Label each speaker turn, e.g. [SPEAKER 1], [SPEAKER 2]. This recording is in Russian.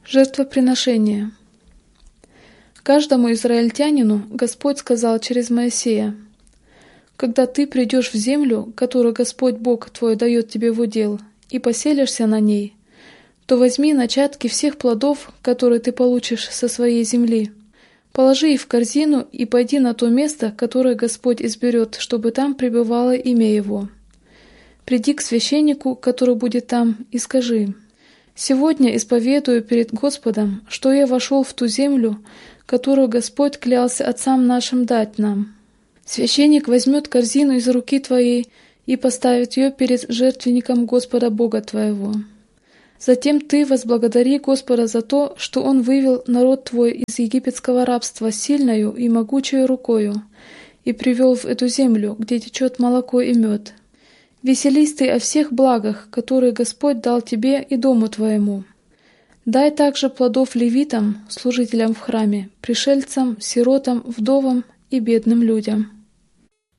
[SPEAKER 1] Жертвоприношение. Каждому израильтянину Господь сказал через Моисея: «Когда ты придешь в землю, которую Господь Бог твой дает тебе в удел, и поселишься на ней, то возьми начатки всех плодов, которые ты получишь со своей земли, положи их в корзину и пойди на то место, которое Господь изберет, чтобы там пребывало имя Его. Приди к священнику, который будет там, и скажи: сегодня исповедую перед Господом, что я вошел в ту землю, которую Господь клялся отцам нашим дать нам». Священник возьмет корзину из руки твоей и поставит ее перед жертвенником Господа Бога твоего. Затем ты возблагодари Господа за то, что Он вывел народ твой из египетского рабства сильною и могучей рукою и привел в эту землю, где течет молоко и мед. Веселись ты о всех благах, которые Господь дал тебе и дому твоему. Дай также плодов левитам, служителям в храме, пришельцам, сиротам, вдовам и бедным людям.